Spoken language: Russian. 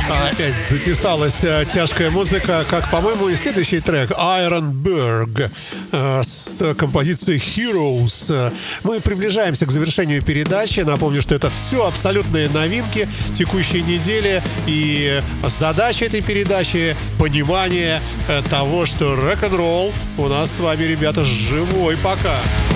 Опять затесалась тяжкая музыка, как, по-моему, и следующий трек Ironberg с композицией Heroes. Мы приближаемся к завершению передачи. Напомню, что это все абсолютные новинки текущей недели. И задача этой передачи — понимание того, что рок-н-ролл у нас с вами, ребята, живой пока.